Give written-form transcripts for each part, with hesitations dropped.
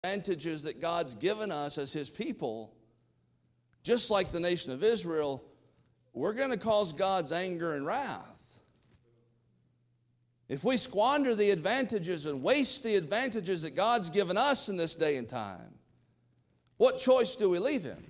advantages that God's given us as His people, just like the nation of Israel, we're going to cause God's anger and wrath. If we squander the advantages and waste the advantages that God's given us in this day and time, what choice do we leave Him?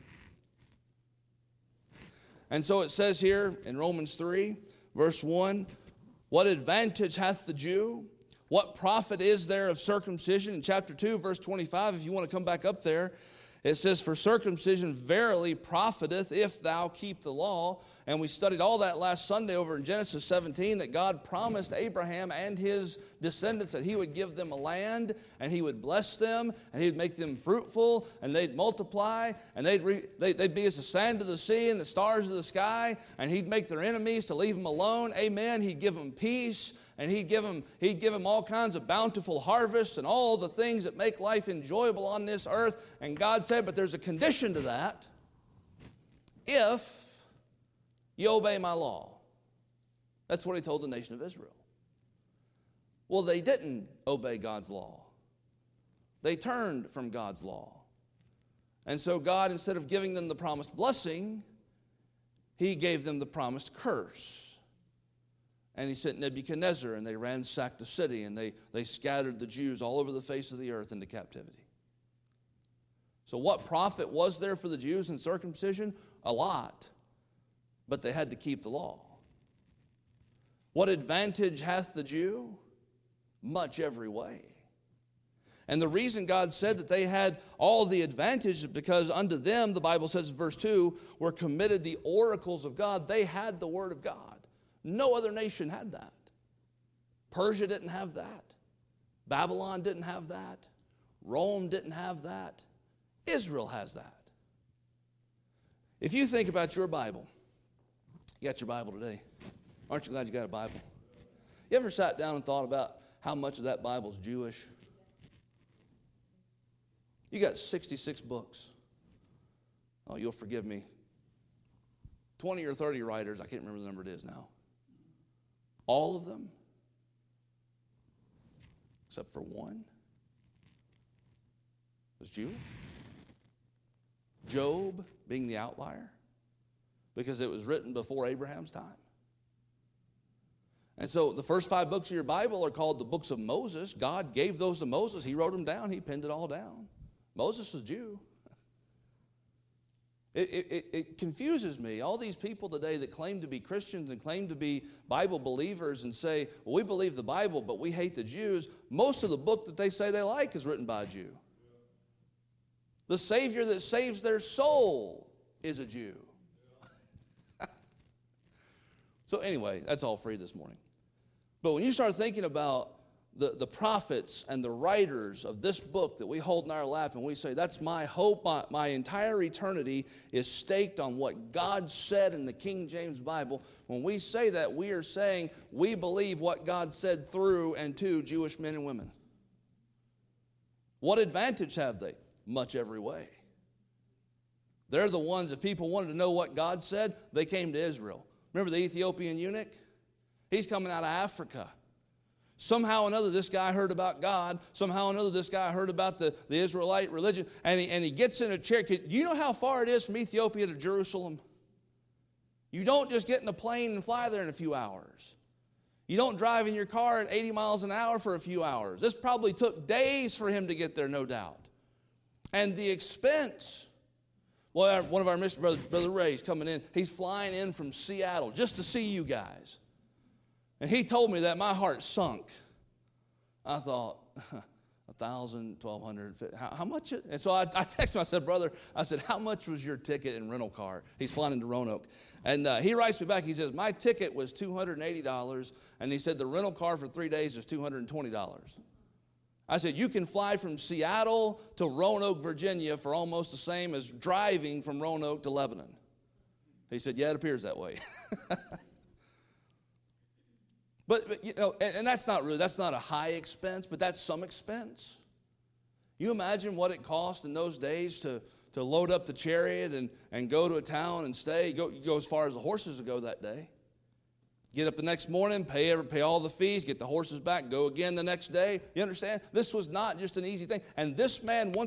And so it says here in Romans 3, verse 1, what advantage hath the Jew? What profit is there of circumcision? In chapter 2, verse 25, if you want to come back up there, it says, for circumcision verily profiteth if thou keep the law. And we studied all that last Sunday over in Genesis 17, that God promised Abraham and his descendants that He would give them a land, and He would bless them, and He would make them fruitful, and they'd multiply, and they'd be as the sand of the sea and the stars of the sky, and He'd make their enemies to leave them alone. Amen. He'd give them peace, and He'd give them all kinds of bountiful harvests and all the things that make life enjoyable on this earth. And God said, but there's a condition to that. If you obey my law. That's what He told the nation of Israel. Well, they didn't obey God's law. They turned from God's law. And so God, instead of giving them the promised blessing, He gave them the promised curse. And He sent Nebuchadnezzar, and they ransacked the city, and they scattered the Jews all over the face of the earth into captivity. So what profit was there for the Jews in circumcision? A lot. But they had to keep the law. What advantage hath the Jew? Much every way. And the reason God said that they had all the advantage is because unto them, the Bible says in verse 2, were committed the oracles of God. They had the Word of God. No other nation had that. Persia didn't have that. Babylon didn't have that. Rome didn't have that. Israel has that. If you think about your Bible, you got your Bible today. Aren't you glad you got a Bible? You ever sat down and thought about how much of that Bible's Jewish? You got 66 books. Oh, you'll forgive me. 20 or 30 writers, I can't remember the number it is now. All of them, except for one, was Jewish. Job being the outlier, because it was written before Abraham's time. And so the first 5 books of your Bible are called the books of Moses. God gave those to Moses. He wrote them down. He pinned it all down. Moses was Jew. It confuses me. All these people today that claim to be Christians and claim to be Bible believers and say, well, we believe the Bible, but we hate the Jews. Most of the book that they say they like is written by a Jew. The Savior that saves their soul is a Jew. So anyway, that's all for you this morning. But when you start thinking about the prophets and the writers of this book that we hold in our lap, and we say, that's my hope, my entire eternity is staked on what God said in the King James Bible. When we say that, we are saying we believe what God said through and to Jewish men and women. What advantage have they? Much every way. They're the ones, if people wanted to know what God said, they came to Israel. Remember the Ethiopian eunuch? He's coming out of Africa. Somehow or another, this guy heard about God. Somehow or another, this guy heard about the Israelite religion. And he gets in a chair. Do you know how far it is from Ethiopia to Jerusalem? You don't just get in a plane and fly there in a few hours. You don't drive in your car at 80 miles an hour for a few hours. This probably took days for him to get there, no doubt. And the expense. Well, one of our missionaries, Brother Ray's coming in. He's flying in from Seattle just to see you guys. And he told me that, my heart sunk. I thought, 1,000, 1,200, how much? And so I texted him, I said, brother, how much was your ticket and rental car? He's flying into Roanoke. And he writes me back, he says, my ticket was $280, and he said the rental car for 3 days is $220. I said, you can fly from Seattle to Roanoke, Virginia for almost the same as driving from Roanoke to Lebanon. He said, yeah, it appears that way. But you know, and that's not a high expense, but that's some expense. You imagine what it cost in those days to load up the chariot and go to a town and stay, go as far as the horses would go that day. Get up the next morning, pay all the fees, get the horses back, go again the next day. You understand? This was not just an easy thing. And this man, once